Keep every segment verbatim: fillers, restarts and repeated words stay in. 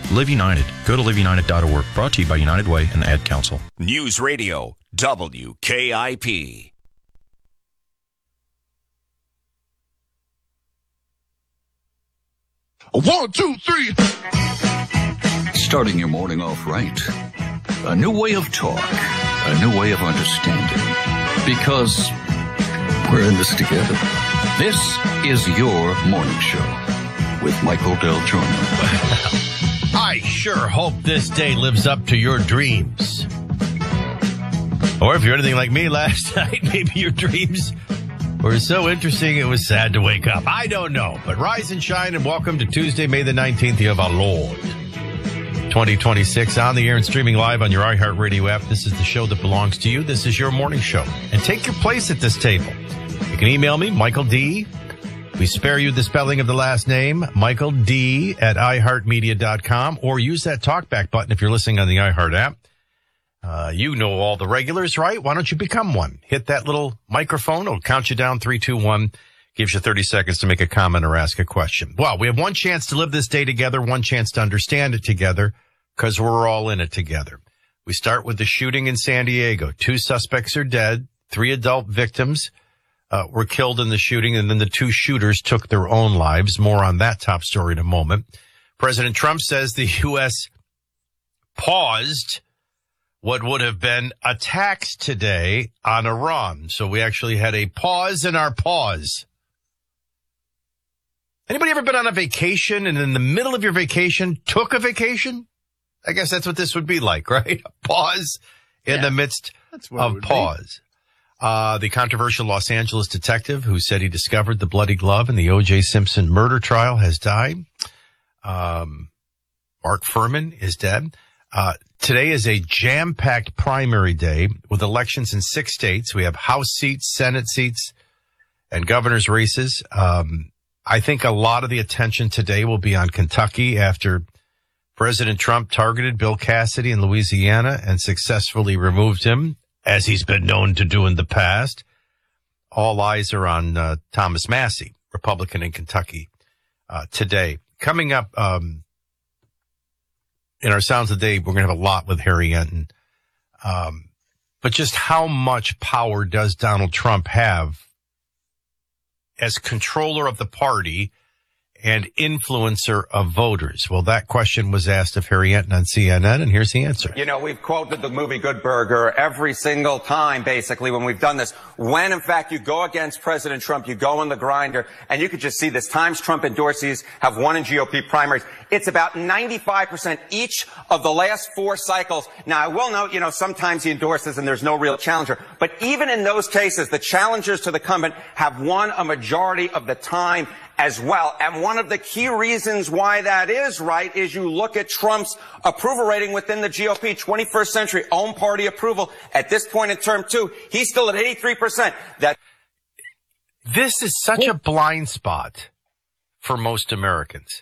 Live United. Go to live united dot org. Brought to you by United Way and the Ad Council. News Radio W K I P. One, two, three. Starting your morning off right. A new way of talk. A new way of understanding. Because we're in this together. This is your morning show with Michael Del Giorno. I sure hope this day lives up to your dreams. Or if you're anything like me last night, maybe your dreams were so interesting it was sad to wake up. I don't know. But rise and shine and welcome to Tuesday, May the nineteenth, year of our Lord, twenty twenty-six, on the air and streaming live on your iHeartRadio app. This is the show that belongs to you. This is your morning show. And take your place at this table. You can email me, Michael D. We spare you the spelling of the last name, Michael D. at i heart media dot com, or use that talkback button if you're listening on the iHeart app. Uh, you know all the regulars, right? Why don't you become one? Hit that little microphone. It'll count you down. Three, two, one. Gives you thirty seconds to make a comment or ask a question. Well, we have one chance to live this day together, one chance to understand it together, because we're all in it together. We start with the shooting in San Diego. Two suspects are dead. Three adult victims uh, were killed in the shooting, and then the two shooters took their own lives. More on that top story in a moment. President Trump says the U S paused what would have been attacks today on Iran. So we actually had a pause in our pause. Anybody ever been on a vacation and in the middle of your vacation took a vacation? I guess that's what this would be like, right? A pause in yeah, the midst of pause. Uh, the controversial Los Angeles detective who said he discovered the bloody glove in the O J Simpson murder trial has died. Um, Mark Furman is dead. Uh, today is a jam-packed primary day with elections in six states. We have House seats, Senate seats, and governor's races. Um, I think a lot of the attention today will be on Kentucky after President Trump targeted Bill Cassidy in Louisiana and successfully removed him, as he's been known to do in the past. All eyes are on uh, Thomas Massie, Republican in Kentucky, uh, today. Coming up, um, in our Sounds of the Day, we're going to have a lot with Harry Enton. Um, but just how much power does Donald Trump have as controller of the party and influencer of voters? Well, that question was asked of Harry Enton on C N N, and here's the answer. You know, we've quoted the movie Good Burger every single time, basically, when we've done this. When, in fact, you go against President Trump, you go in the grinder, and you could just see this. Times Trump endorsees have won in G O P primaries. It's about ninety-five percent each of the last four cycles. Now, I will note, you know, sometimes he endorses and there's no real challenger. But even in those cases, the challengers to the incumbent have won a majority of the time as well. And one of the key reasons why that is, right, is you look at Trump's approval rating within the G O P, twenty-first century own party approval. At this point in term two, he's still at eighty-three percent. That This is such a blind spot for most Americans.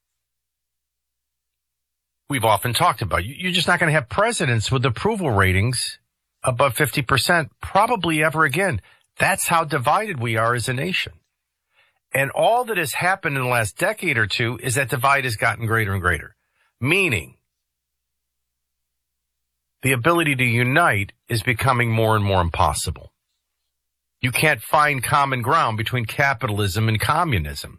We've often talked about, you're just not going to have presidents with approval ratings above fifty percent, probably ever again. That's how divided we are as a nation. And all that has happened in the last decade or two is that divide has gotten greater and greater. Meaning, the ability to unite is becoming more and more impossible. You can't find common ground between capitalism and communism.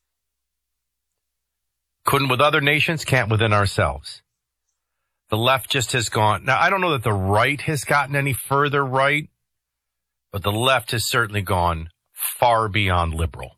Couldn't with other nations, can't within ourselves. The left just has gone. Now, I don't know that the right has gotten any further right, but the left has certainly gone far beyond liberal.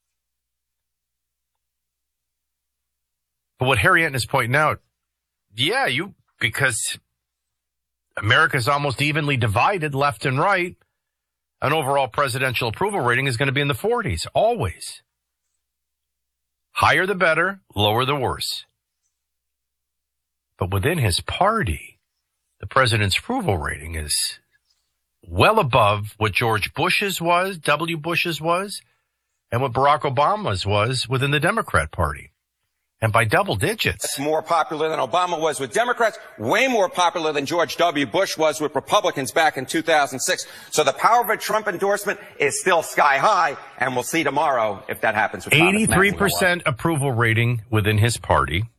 But what Harry Enton is pointing out, yeah, you, because America's almost evenly divided left and right, an overall presidential approval rating is going to be in the forties, always. Higher the better, lower the worse. But within his party, the president's approval rating is well above what George Bush's was, W. Bush's was, and what Barack Obama's was within the Democrat Party. And by double digits. It's more popular than Obama was with Democrats, way more popular than George W. Bush was with Republicans back in two thousand six. So the power of a Trump endorsement is still sky high, and we'll see tomorrow if that happens with eighty-three percent approval rating within his party.